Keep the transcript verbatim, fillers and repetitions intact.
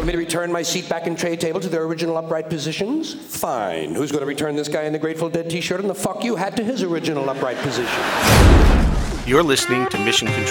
me to return my seat back and tray table to their original upright positions? Fine. Who's going to return this guy in the Grateful Dead t-shirt and the fuck you hat to his original upright position? You're listening to Mission Control.